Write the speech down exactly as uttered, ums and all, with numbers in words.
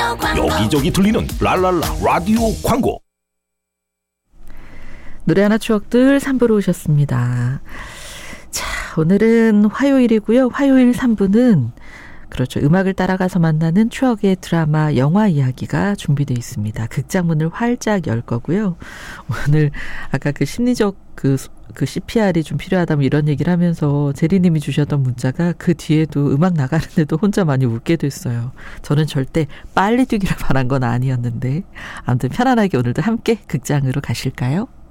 여기저기 들리는 랄랄라 라디오 광고. 노래 하나 추억들 삼 부로 오셨습니다. 자, 오늘은 화요일이고요. 화요일 삼 부는 그렇죠. 음악을 따라가서 만나는 추억의 드라마, 영화 이야기가 준비되어 있습니다. 극장문을 활짝 열 거고요. 오늘 아까 그 심리적 그, 그 씨피알이 좀 필요하다 뭐 이런 얘기를 하면서 제리님이 주셨던 문자가 그 뒤에도 음악 나가는데도 혼자 많이 웃게 됐어요. 저는 절대 빨리 뛰기를 바란 건 아니었는데 아무튼 편안하게 오늘도 함께 극장으로 가실까요?